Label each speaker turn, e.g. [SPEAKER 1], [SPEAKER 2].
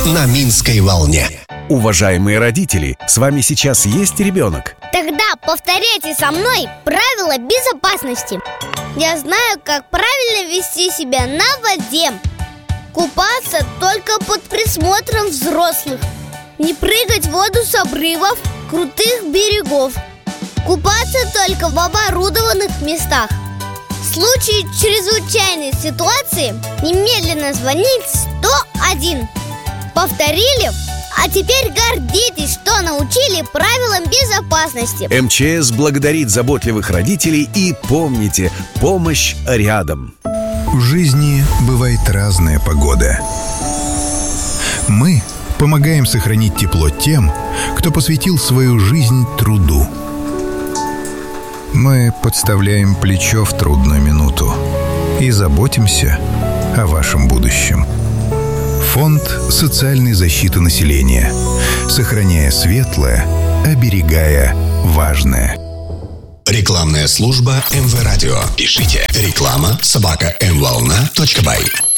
[SPEAKER 1] на Минской волне.
[SPEAKER 2] Уважаемые родители, с вами сейчас есть ребенок?
[SPEAKER 3] Тогда повторяйте со мной правила безопасности. Я знаю, как правильно вести себя на воде. Купаться только под присмотром взрослых. Не прыгать в воду с обрывов, крутых берегов. Купаться только в оборудованных местах. В случае чрезвычайной ситуации немедленно звонить 101. Повторили? А теперь гордитесь, что научили правилам безопасности.
[SPEAKER 2] МЧС благодарит заботливых родителей и помните, помощь рядом.
[SPEAKER 4] В жизни бывает разная погода. Мы помогаем сохранить тепло тем, кто посвятил свою жизнь труду. Мы подставляем плечо в трудную минуту и заботимся о вашем будущем. Фонд социальной защиты населения. Сохраняя светлое, оберегая важное.
[SPEAKER 1] Рекламная служба МВ Радио. Пишите реклама@mvolna.by.